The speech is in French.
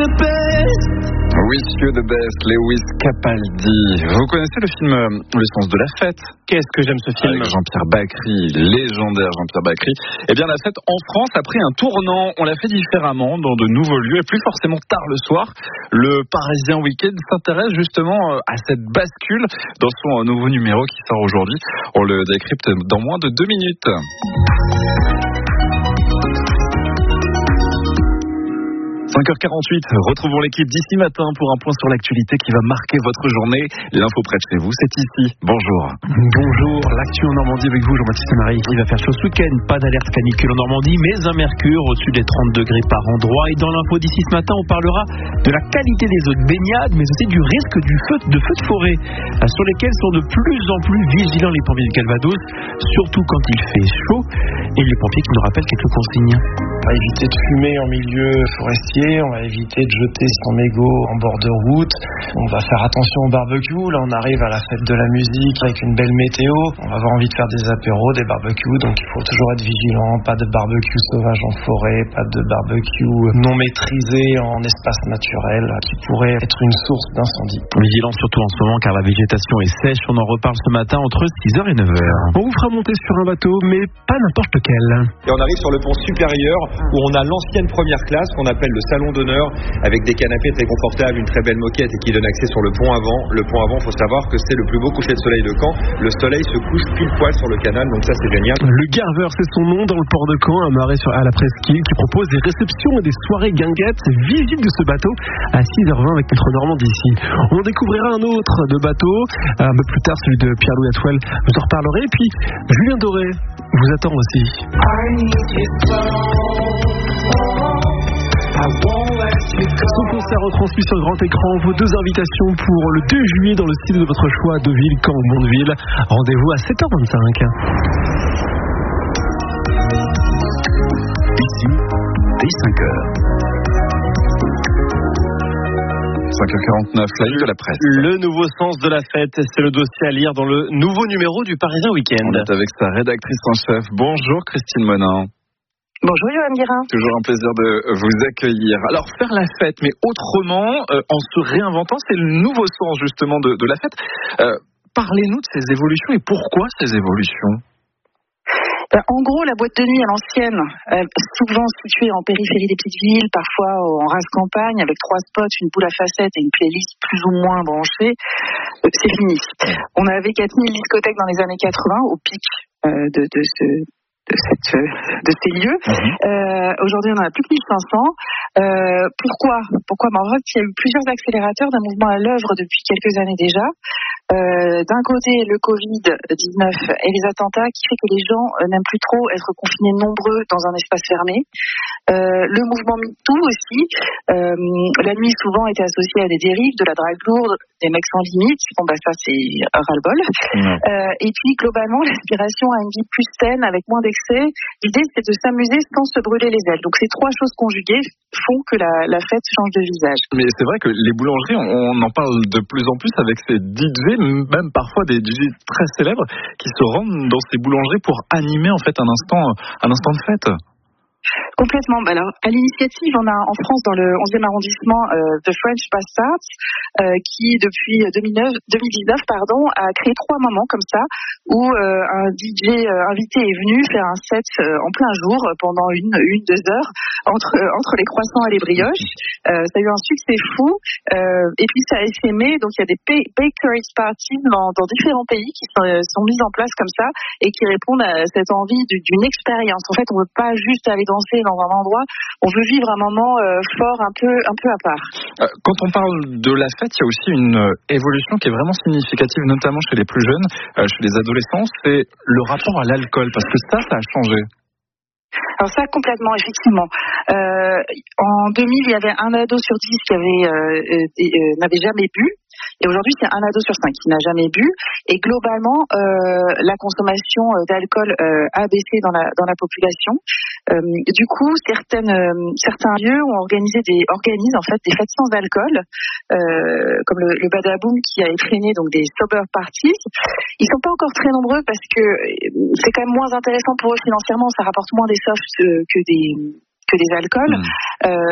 the best. Wish you the best, Lewis Capaldi. Vous connaissez le film Le sens de la fête? Qu'est-ce que j'aime ce film? Avec Jean-Pierre Bacri, légendaire Jean-Pierre Bacri. Eh bien, la fête en France a pris un tournant. On l'a fait différemment, dans de nouveaux lieux et plus forcément tard le soir. Le Parisien Week-end s'intéresse justement à cette bascule dans son nouveau numéro qui sort aujourd'hui. On le décrypte dans moins de 2 minutes. 5h48, retrouvons l'équipe d'ici matin pour un point sur l'actualité qui va marquer votre journée. L'info près de chez vous, c'est ici. Bonjour. Bonjour, l'actu en Normandie avec vous, Jean-Baptiste Marie. Il va faire chaud ce week-end, pas d'alerte canicule en Normandie, mais un mercure au-dessus des 30 degrés par endroit. Et dans l'info d'ici ce matin, on parlera de la qualité des eaux de baignade, mais aussi du risque de feux de forêt, sur lesquels sont de plus en plus vigilants les pompiers du Calvados, surtout quand il fait chaud, et les pompiers qui nous rappellent quelques consignes. On va éviter de fumer en milieu forestier, on va éviter de jeter son mégot en bord de route, on va faire attention au barbecue. Là on arrive à la fête de la musique avec une belle météo, on va avoir envie de faire des apéros, des barbecues, donc il faut toujours être vigilant, pas de barbecue sauvage en forêt, pas de barbecue non maîtrisé en espace naturel qui pourrait être une source d'incendie. Vigilance surtout en ce moment car la végétation est sèche, on en reparle ce matin entre 6h et 9h. On vous fera monter sur un bateau, mais pas n'importe lequel. Et on arrive sur le pont supérieur où on a l'ancienne première classe qu'on appelle le salon d'honneur avec des canapés très confortables, une très belle moquette et qui donne accès sur le pont avant. Le pont avant, il faut savoir que c'est le plus beau coucher de soleil de Caen. Le soleil se couche pile poil sur le canal, donc ça c'est génial. Le Garveur, c'est son nom dans le port de Caen, un marais à la presqu'île qui propose des réceptions et des soirées guinguettes. Visite de ce bateau à 6h20 avec notre Normand d'ici. On découvrira un autre de bateau, un peu plus tard celui de Pierre-Louis Atouel, vous en reparlerez. Et puis Julien Doré vous attend aussi. Son concert retransmis sur grand écran, vos 2 invitations pour le 2 juillet dans le style de votre choix, Deauville, Caen ou Mondeville. Rendez-vous à 7h25. Ici, dès 5h. 5h49, la une de la presse. Le nouveau sens de la fête, c'est le dossier à lire dans le nouveau numéro du Parisien Week-end. On est avec sa rédactrice en chef. Bonjour Christine Monin. Bonjour Johan Guérin. Toujours un plaisir de vous accueillir. Alors faire la fête, mais autrement, en se réinventant, c'est le nouveau sens justement de la fête. Parlez-nous de ces évolutions et pourquoi ces évolutions? En gros, la boîte de nuit à l'ancienne, souvent située en périphérie des petites villes, parfois en rase campagne, avec 3 spots, une boule à facettes et une playlist plus ou moins branchée, c'est fini. On avait 4000 discothèques dans les années 80, au pic de ces lieux. Aujourd'hui, on en a plus que 1500. Pourquoi? En fait, il y a eu plusieurs accélérateurs d'un mouvement à l'œuvre depuis quelques années déjà. D'un côté, le Covid-19 et les attentats qui fait que les gens n'aiment plus trop être confinés nombreux dans un espace fermé. Le mouvement MeToo aussi. La nuit souvent était associée à des dérives, de la drague lourde, des mecs sans limite. Bon, ça c'est ras-le-bol. Et puis globalement, l'aspiration à une vie plus saine avec moins d'excès. L'idée c'est de s'amuser sans se brûler les ailes. Donc ces 3 choses conjuguées font que la fête change de visage. Mais c'est vrai que les boulangeries, on en parle de plus en plus avec ces DJ, même parfois des DJ très célèbres qui se rendent dans ces boulangeries pour animer en fait un instant de fête. Complètement. Alors, à l'initiative, on a en France, dans le 11e arrondissement, The French Bastards, qui depuis 2019, a créé 3 moments comme ça, où un DJ invité est venu faire un set en plein jour pendant 1-2 heures entre les croissants et les brioches. Ça a eu un succès fou. Et puis ça a essaimé. Donc il y a des bakeries parties dans différents pays qui sont mises en place comme ça et qui répondent à cette envie d'une expérience. En fait, on ne veut pas juste aller danser dans un endroit, on veut vivre un moment fort un peu à part. Quand on parle de la fête, il y a aussi une évolution qui est vraiment significative, notamment chez les plus jeunes, chez les adolescents, c'est le rapport à l'alcool, parce que ça a changé. Alors ça, complètement, effectivement. En 2000, il y avait 1 ado sur 10 qui n'avait jamais bu. Et aujourd'hui, c'est 1 ado sur 5 qui n'a jamais bu. Et globalement, la consommation d'alcool a baissé dans la population. Du coup, certains lieux organisent en fait des fêtes sans alcool, comme le Badaboom qui a effréné donc des sober parties. Ils sont pas encore très nombreux parce que c'est quand même moins intéressant pour eux financièrement. Ça rapporte moins des softs que des alcools.